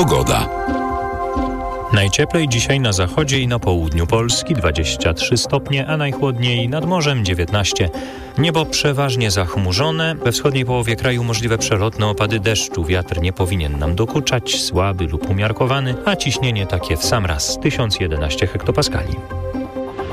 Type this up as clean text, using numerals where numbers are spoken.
Pogoda. Najcieplej dzisiaj na zachodzie i na południu Polski 23 stopnie, a najchłodniej nad morzem 19. Niebo przeważnie zachmurzone, we wschodniej połowie kraju możliwe przelotne opady deszczu. Wiatr nie powinien nam dokuczać, słaby lub umiarkowany, a ciśnienie takie w sam raz 1011 hektopaskali.